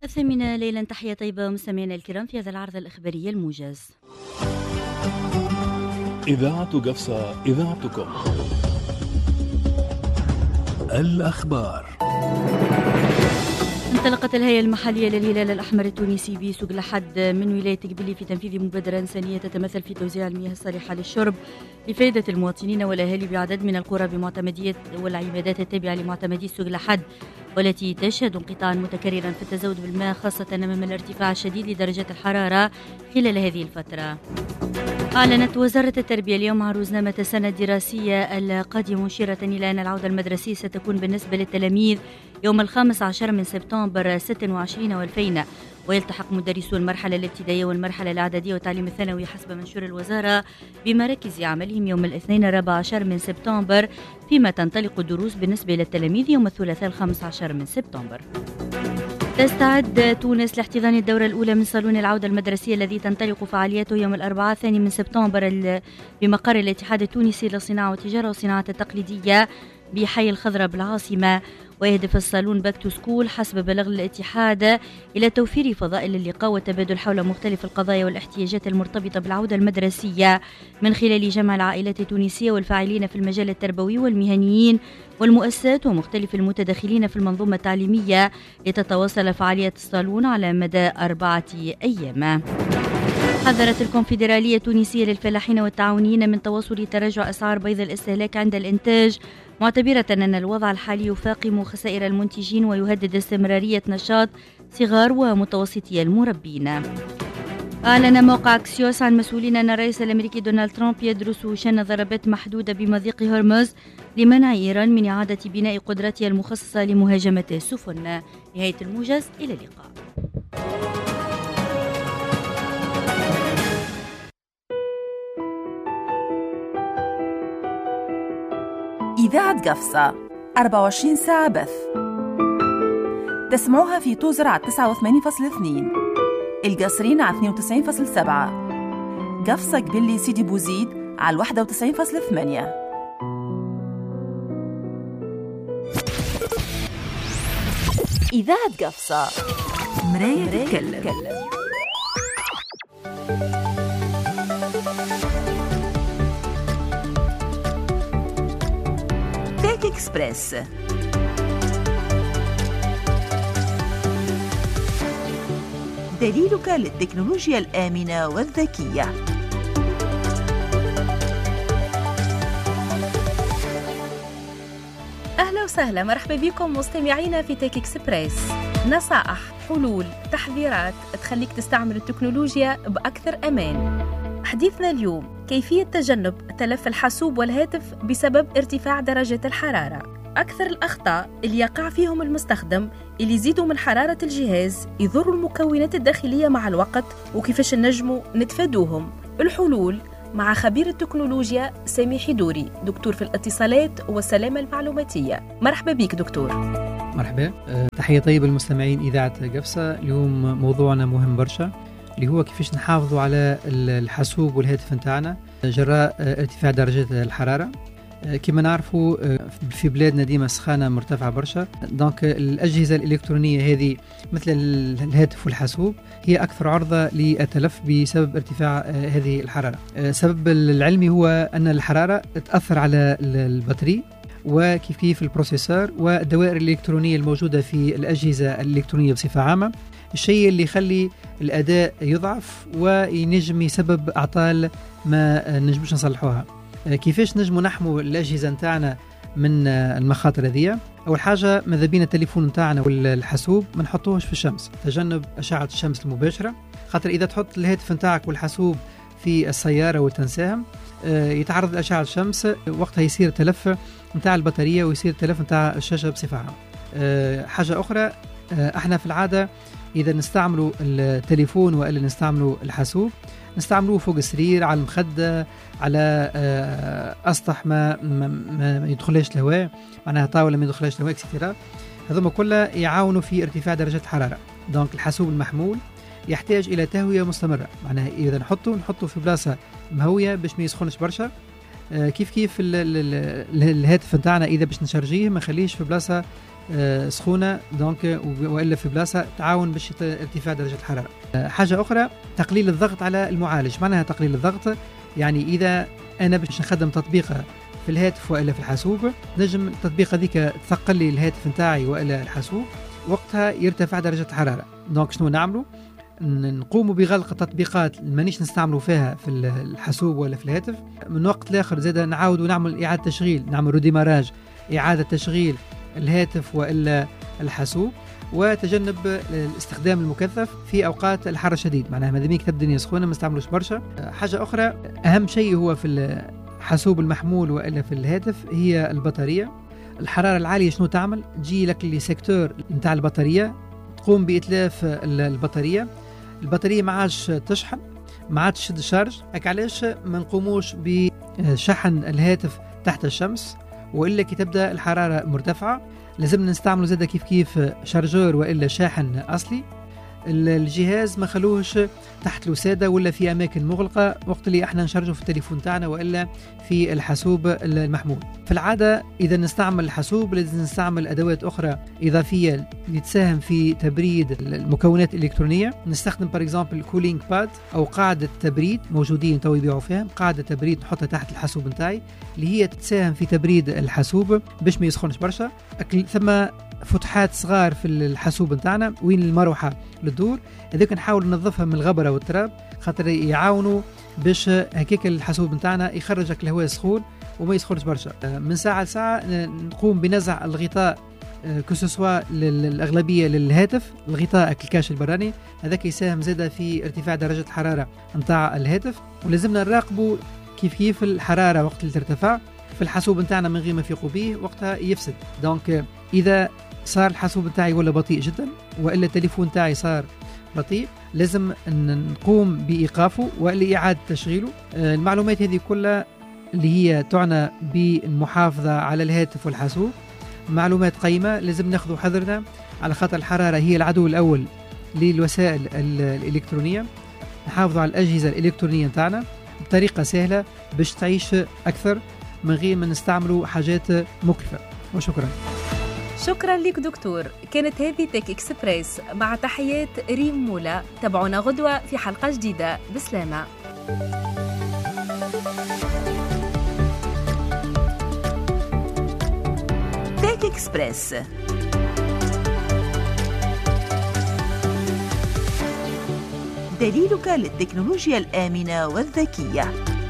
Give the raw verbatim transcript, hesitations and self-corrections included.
الثامنة ليلا، تحية طيبة مستمعينا الكرام في هذا العرض الإخباري الموجز. إذاعة قفصة، إذاعتكم. الأخبار. انطلقت الهيئة المحلية للهلال الأحمر التونسي بسوق لحد من ولاية قبلي في تنفيذ مبادرة إنسانية تتمثل في توزيع المياه الصالحة للشرب لفائدة المواطنين والأهالي بعدد من القرى بمعتمدية والعمادات التابعة لمعتمدي سوق لحد، والتي تشهد انقطاعا متكررا في التزود بالماء، خاصة أمام الارتفاع الشديد لدرجة الحرارة خلال هذه الفترة. أعلنت وزارة التربية اليوم عن روزنامة السنة الدراسية القادمة، مشيرة إلى أن العودة المدرسية ستكون بالنسبة للتلاميذ يوم الخامس عشر من سبتمبر ستة وعشرين والفين، ويلتحق مدرسو المرحلة الابتدائية والمرحلة الإعدادية والتعليم الثانوي حسب منشور الوزارة بمراكز عملهم يوم الاثنين الرابع عشر من سبتمبر، فيما تنطلق الدروس بالنسبة للتلاميذ يوم الثلاثاء الخامس عشر من سبتمبر. تستعد تونس لاحتضان الدورة الأولى من صالون العودة المدرسية الذي تنطلق فعالياته يوم الأربعاء الثاني من سبتمبر بمقر الاتحاد التونسي للصناعة والتجارة والصناعة التقليدية بحي الخضراء بالعاصمة. ويهدف الصالون باك تو سكول حسب بلغ الاتحاد إلى توفير فضاء للقاء والتبادل حول مختلف القضايا والاحتياجات المرتبطة بالعودة المدرسية، من خلال جمع العائلات التونسية والفاعلين في المجال التربوي والمهنيين والمؤسسات ومختلف المتداخلين في المنظومة التعليمية، لتتواصل فعالية الصالون على مدى أربعة أيام. حذرت الكونفدرالية التونسية للفلاحين والتعاونيين من تواصل تراجع أسعار بيض الاستهلاك عند الإنتاج، معتبرة أن الوضع الحالي يفاقم خسائر المنتجين ويهدد استمرارية نشاط صغار ومتوسطي المربين. أعلن موقع أكسيوس عن مسؤولين أن الرئيس الأمريكي دونالد ترامب يدرس شن ضربات محدودة بمضيق هرمز لمنع إيران من إعادة بناء قدرتها المخصصة لمهاجمة السفن. نهاية الموجز، إلى اللقاء. إذاعة قفصة أربعة وعشرين ساعة بث، تسمعوها في توزر على تسعة وثمانين فاصلة اثنين، القصرين على اثنين وتسعين فاصلة سبعة، قفصة قبلي سيدي بوزيد على واحد وتسعين فاصلة ثمانية. إذاعة قفصة، مراية تتكلم. تيك إكسبريس، دليلك للتكنولوجيا الآمنة والذكية. أهلا وسهلا، مرحبا بكم مستمعينا في تيك إكسبريس. نصائح، حلول، تحذيرات تخليك تستعمل التكنولوجيا بأكثر أمان. حديثنا اليوم كيفية تجنب تلف الحاسوب والهاتف بسبب ارتفاع درجة الحرارة. أكثر الأخطاء اللي يقع فيهم المستخدم اللي يزيدوا من حرارة الجهاز، يضروا المكونات الداخلية مع الوقت، وكيفاش نجموا نتفادوهم. الحلول مع خبير التكنولوجيا سامي حدوري، دكتور في الاتصالات والسلامة المعلوماتية. مرحبا بك دكتور. مرحبا، تحية طيبة للمستمعين إذاعة قفصة. اليوم موضوعنا مهم برشا، اللي هو كيفاش نحافظوا على الحاسوب والهاتف نتاعنا جراء ارتفاع درجة الحرارة. كما نعرفوا في بلادنا ديما السخانة مرتفعة برشا، دونك الأجهزة الإلكترونية هذه مثل الهاتف والحاسوب هي أكثر عرضة للتلف بسبب ارتفاع هذه الحرارة. السبب العلمي هو أن الحرارة تأثر على البطارية وكيف كيف البروسيسور والدوائر الإلكترونية الموجودة في الأجهزة الإلكترونية بصفة عامة، الشيء اللي يخلي الأداء يضعف وينجم يسبب أعطال ما نجمش نصلحوها. كيفاش نجموا نحموا الأجهزة نتاعنا من المخاطر هذه؟ أول حاجة ماذا بينا التليفون نتاعنا والحاسوب ما نحطوهش في الشمس، تجنب أشعة الشمس المباشرة، خاطر إذا تحط الهاتف نتاعك والحاسوب في السيارة وتنساهم يتعرض لأشعة الشمس، وقتها يصير تلف نتاع البطارية ويصير تلف نتاع الشاشة بصفة عامة. حاجة أخرى، احنا في العادة إذا نستعملوا التليفون وإلا نستعملوا الحاسوب نستعملوه فوق السرير، على المخدة، على أسطح ما, ما, ما يدخلش الهواء، معناها طاولة ما يدخلش الهواء اكسترا. هذوما كلها يعاونوا في ارتفاع درجة الحرارة. دونك الحاسوب المحمول يحتاج إلى تهوية مستمرة، معناها إذا نحطه نحطه في بلاصة مهوية باش ما يسخنش برشا. كيف كيف الهاتف نتاعنا إذا باش نشارجيه ما نخليش في بلاصة سخونه دونك والا في بلاصه تعاون باش ارتفاع درجه الحراره. حاجه اخرى تقليل الضغط على المعالج. معناها تقليل الضغط يعني اذا انا باش نخدم تطبيقه في الهاتف والا في الحاسوب، نجم التطبيق هذيك تثقل لي الهاتف نتاعي والا الحاسوب، وقتها يرتفع درجه الحراره. دونك شنو نعملوا؟ نقوموا بغلق التطبيقات اللي مانيش نستعملوا فيها في الحاسوب ولا في الهاتف. من وقت لاخر زاد نعاودوا نعمل اعاده تشغيل، نعمل روديماراج، اعاده تشغيل الهاتف والا الحاسوب، وتجنب الاستخدام المكثف في اوقات الحر الشديد. معناها ماذا بيك تبدا الدنيا سخونه ما نستعملوش برشا. حاجه اخرى اهم شيء هو في الحاسوب المحمول والا في الهاتف هي البطاريه. الحراره العاليه شنو تعمل؟ تجي لك لي سيكتور نتاع البطاريه، تقوم باتلاف البطاريه. البطاريه ما عادش تشحن، ما عادش تشد شارج. هك علاش ما نقوموش بشحن الهاتف تحت الشمس، والا كي تبدا الحراره مرتفعه لازم نستعملوا زاده كيف كيف شارجور والا شاحن اصلي. الجهاز ما خلوهش تحت الوساده ولا في اماكن مغلقه وقت اللي احنا نشارجوا في التليفون تاعنا والا في الحاسوب المحمول. في العاده اذا نستعمل الحاسوب لازم نستعمل ادوات اخرى اضافيه اللي تساهم في تبريد المكونات الالكترونيه. نستخدم بار اكزامبل كولينج باد او قاعده تبريد، موجودين تو يبيعوا فيها قاعده تبريد نحطها تحت الحاسوب نتاعي اللي هي تساهم في تبريد الحاسوب باش ما يسخنش برشا. ثم فتحات صغار في الحاسوب نتاعنا وين المروحه للدور، هذيك نحاول ننظفها من الغبره والتراب خاطر يعاونوا باش هكاك الحاسوب نتاعنا يخرجك الهواء السخون وما يسخنش برشا. من ساعه لساعه نقوم بنزع الغطاء كسوسوا للاغلبيه للهاتف، الغطاء الكاش البراني هذاك يساهم زاده في ارتفاع درجه الحراره نتاع الهاتف. ولازمنا نراقبوا كيف كيف الحراره وقت اللي ترتفع في الحاسوب نتاعنا من غير ما نفيقوا به وقتها يفسد. دونك اذا صار الحاسوب نتاعي ولا بطيء جدا والا التليفون تاعي صار بطيء لازم نقوم بايقافه والا اعاده تشغيله. المعلومات هذه كلها اللي هي تعنى بالمحافظه على الهاتف والحاسوب معلومات قيمه، لازم ناخذ حذرنا على خاطر الحراره هي العدو الاول للوسائل الالكترونيه. نحافظوا على الاجهزه الالكترونيه نتاعنا بطريقه سهله باش تعيش اكثر من غير ما نستعملوا حاجات مكلفه. وشكرا. شكرا لك دكتور. كانت هذه تك إكسبريس مع تحيات ريم مولا. تابعونا غدوة في حلقة جديدة. بسلامة. تك إكسبريس دليلك للتكنولوجيا الآمنة والذكية.